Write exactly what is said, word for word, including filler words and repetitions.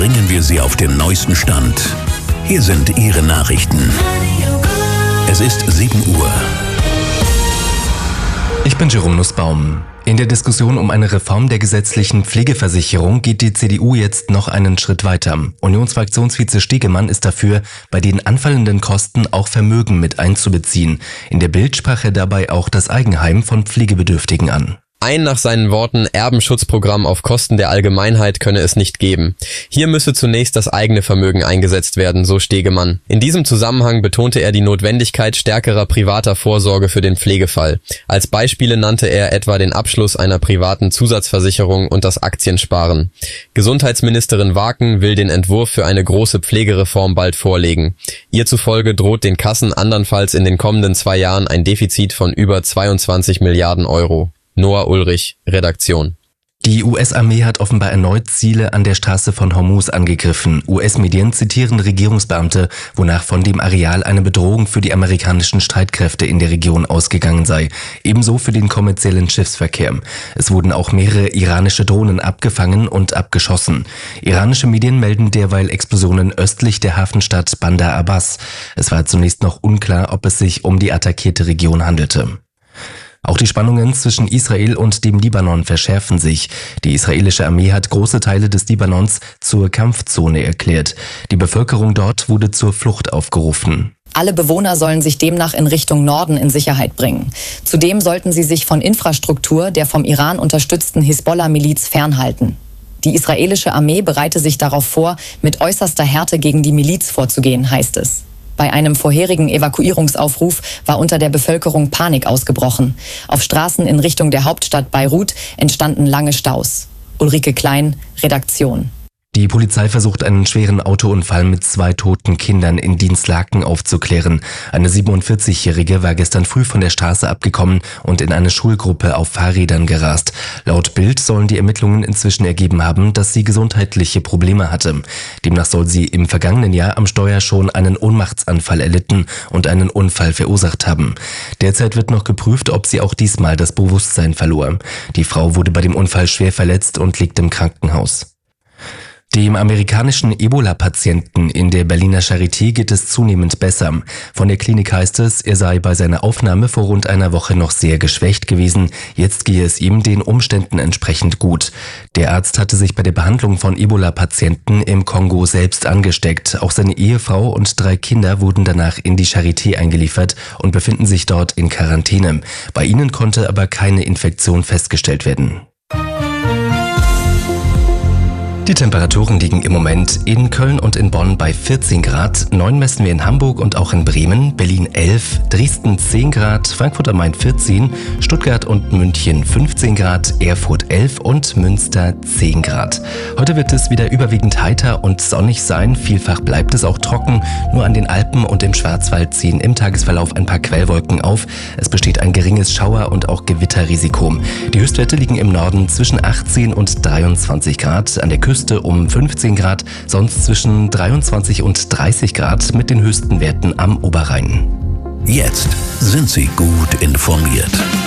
bringen wir Sie auf den neuesten Stand. Hier sind Ihre Nachrichten. Es ist sieben Uhr. Ich bin Jerome Nussbaum. In der Diskussion um eine Reform der gesetzlichen Pflegeversicherung geht die C D U jetzt noch einen Schritt weiter. Unionsfraktionsvize Stegemann ist dafür, bei den anfallenden Kosten auch Vermögen mit einzubeziehen. In der Bild sprach er dabei auch das Eigenheim von Pflegebedürftigen an. Ein nach seinen Worten Erbenschutzprogramm auf Kosten der Allgemeinheit könne es nicht geben. Hier müsse zunächst das eigene Vermögen eingesetzt werden, so Stegemann. In diesem Zusammenhang betonte er die Notwendigkeit stärkerer privater Vorsorge für den Pflegefall. Als Beispiele nannte er etwa den Abschluss einer privaten Zusatzversicherung und das Aktiensparen. Gesundheitsministerin Waken will den Entwurf für eine große Pflegereform bald vorlegen. Ihr zufolge droht den Kassen andernfalls in den kommenden zwei Jahren ein Defizit von über zweiundzwanzig Milliarden Euro. Noah Ulrich, Redaktion. Die U S-Armee hat offenbar erneut Ziele an der Straße von Hormuz angegriffen. U S-Medien zitieren Regierungsbeamte, wonach von dem Areal eine Bedrohung für die amerikanischen Streitkräfte in der Region ausgegangen sei. Ebenso für den kommerziellen Schiffsverkehr. Es wurden auch mehrere iranische Drohnen abgefangen und abgeschossen. Iranische Medien melden derweil Explosionen östlich der Hafenstadt Bandar Abbas. Es war zunächst noch unklar, ob es sich um die attackierte Region handelte. Auch die Spannungen zwischen Israel und dem Libanon verschärfen sich. Die israelische Armee hat große Teile des Libanons zur Kampfzone erklärt. Die Bevölkerung dort wurde zur Flucht aufgerufen. Alle Bewohner sollen sich demnach in Richtung Norden in Sicherheit bringen. Zudem sollten sie sich von Infrastruktur der vom Iran unterstützten Hisbollah-Miliz fernhalten. Die israelische Armee bereite sich darauf vor, mit äußerster Härte gegen die Miliz vorzugehen, heißt es. Bei einem vorherigen Evakuierungsaufruf war unter der Bevölkerung Panik ausgebrochen. Auf Straßen in Richtung der Hauptstadt Beirut entstanden lange Staus. Ulrike Klein, Redaktion. Die Polizei versucht, einen schweren Autounfall mit zwei toten Kindern in Dinslaken aufzuklären. Eine siebenundvierzigjährige war gestern früh von der Straße abgekommen und in eine Schulgruppe auf Fahrrädern gerast. Laut Bild sollen die Ermittlungen inzwischen ergeben haben, dass sie gesundheitliche Probleme hatte. Demnach soll sie im vergangenen Jahr am Steuer schon einen Ohnmachtsanfall erlitten und einen Unfall verursacht haben. Derzeit wird noch geprüft, ob sie auch diesmal das Bewusstsein verlor. Die Frau wurde bei dem Unfall schwer verletzt und liegt im Krankenhaus. Dem amerikanischen Ebola-Patienten in der Berliner Charité geht es zunehmend besser. Von der Klinik heißt es, er sei bei seiner Aufnahme vor rund einer Woche noch sehr geschwächt gewesen. Jetzt gehe es ihm den Umständen entsprechend gut. Der Arzt hatte sich bei der Behandlung von Ebola-Patienten im Kongo selbst angesteckt. Auch seine Ehefrau und drei Kinder wurden danach in die Charité eingeliefert und befinden sich dort in Quarantäne. Bei ihnen konnte aber keine Infektion festgestellt werden. Die Temperaturen liegen im Moment in Köln und in Bonn bei vierzehn Grad, neun messen wir in Hamburg und auch in Bremen, Berlin elf, Dresden zehn Grad, Frankfurt am Main vierzehn, Stuttgart und München fünfzehn Grad, Erfurt elf und Münster zehn Grad. Heute wird es wieder überwiegend heiter und sonnig sein, vielfach bleibt es auch trocken, nur an den Alpen und im Schwarzwald ziehen im Tagesverlauf ein paar Quellwolken auf. Es besteht ein geringes Schauer- und auch Gewitterrisiko. Die Höchstwerte liegen im Norden zwischen achtzehn und dreiundzwanzig Grad, an der Küste um fünfzehn Grad, sonst zwischen dreiundzwanzig und dreißig Grad mit den höchsten Werten am Oberrhein. Jetzt sind Sie gut informiert.